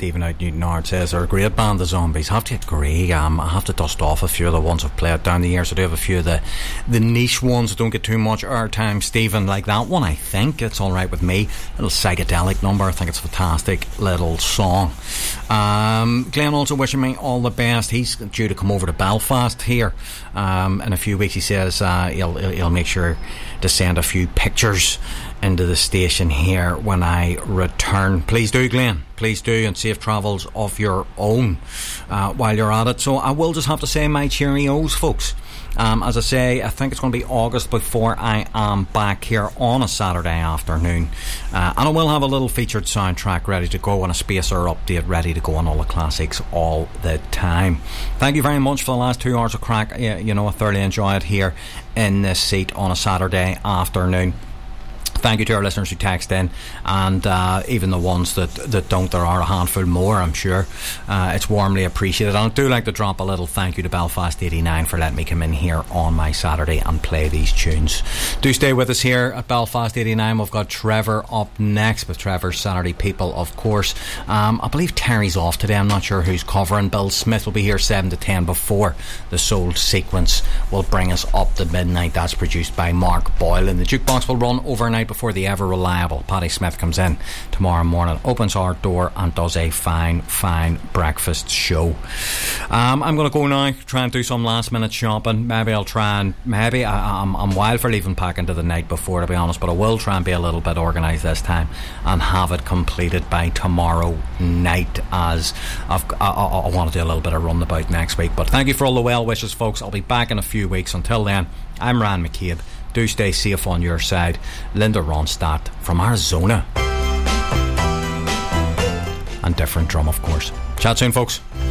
Stephen out Newtonard says they're a great band, the Zombies. I have to agree. I have to dust off a few of the ones I've played down the years. I do have a few of the niche ones that don't get too much airtime, Stephen, like that one. I think It's Alright With Me, little psychedelic number. I think it's a fantastic little song. Glenn also wishing me all the best. He's due to come over to Belfast here in a few weeks. He says he'll make sure to send a few pictures into the station here when I return. Please do, Glenn, please do, and safe travels of your own while you're at it. So I will just have to say my cheerios, folks. As I say, I think it's going to be August before I am back here on a Saturday afternoon, and I will have a little featured soundtrack ready to go and a spacer update ready to go on all the classics all the time. Thank you very much for the last 2 hours of crack. I thoroughly enjoy it here in this seat on a Saturday afternoon. Thank you to our listeners who text in, and even the ones that don't. There are a handful more, I'm sure. It's warmly appreciated. And I do like to drop a little thank you to Belfast 89 for letting me come in here on my Saturday and play these tunes. Do stay with us here at Belfast 89. We've got Trevor up next with Trevor's Saturday People, of course. I believe Terry's off today. I'm not sure who's covering. Bill Smith will be here 7 to 10 before the Soul Sequence will bring us up to midnight. That's produced by Mark Boyle, and the jukebox will run overnight before the ever reliable Paddy Smith comes in tomorrow morning, opens our door and does a fine breakfast show. I'm going to go now, try and do some last minute shopping. Maybe I'll try and I'm wild for leaving packing to the night before, to be honest, but I will try and be a little bit organised this time and have it completed by tomorrow night, as I want to do a little bit of runabout next week. But thank you for all the well wishes, folks. I'll be back in a few weeks. Until then, I'm Ryan McCabe. Do stay safe on your side. Linda Ronstadt from Arizona. And different drum, of course. Chat soon, folks.